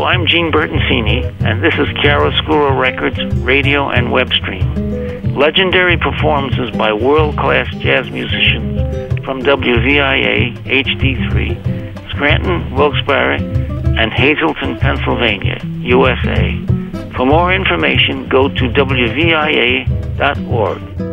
Hello, I'm Gene Bertoncini, and this is Chiaroscuro Records radio and web stream. Legendary performances by world-class jazz musicians from WVIA HD3, Scranton, Wilkes-Barre, and Hazleton, Pennsylvania, USA. For more information, go to WVIA.org.